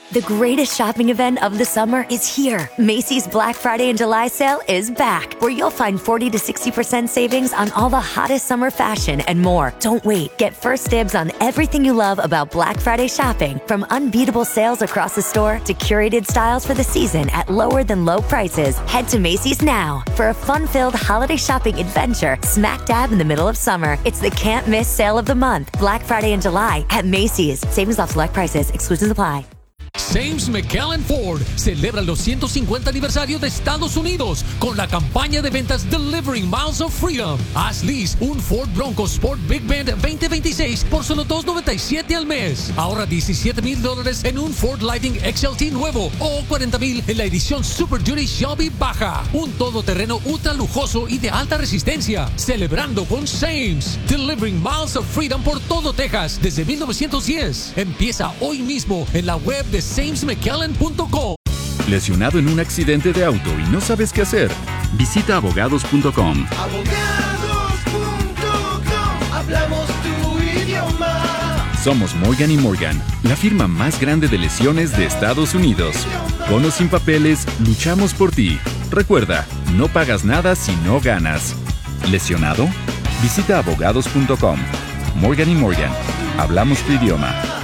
The greatest shopping event of the summer is here. Macy's Black Friday and July sale is back, where you'll find 40 to 60% savings on all the hottest summer fashion and more. Don't wait. Get first dibs on everything you love about Black Friday shopping, from unbeatable sales across the store to curated styles for the season at lower than low prices. Head to Macy's now for a fun-filled holiday shopping adventure smack dab in the middle of summer. It's the can't miss sale of the month. Black Friday and July at Macy's. Savings off select prices. Exclusions apply. James McCallan Ford celebra los 150 aniversario de Estados Unidos con la campaña de ventas Delivering Miles of Freedom. Haz lease un Ford Bronco Sport Big Bend 2026 por solo $297 al mes. Ahorra $17,000 en un Ford Lightning XLT nuevo o $40,000 en la edición Super Duty Shelby baja. Un todoterreno ultra lujoso y de alta resistencia. Celebrando con James. Delivering Miles of Freedom por todo Texas desde 1910. Empieza hoy mismo en la web de samesmcallan.com. ¿Lesionado en un accidente de auto y no sabes qué hacer? Visita abogados.com. Abogados.com, hablamos tu idioma. Somos Morgan & Morgan, la firma más grande de lesiones de Estados Unidos. Con o sin papeles, luchamos por ti. Recuerda, no pagas nada si no ganas. ¿Lesionado? Visita abogados.com. Morgan & Morgan, hablamos tu idioma.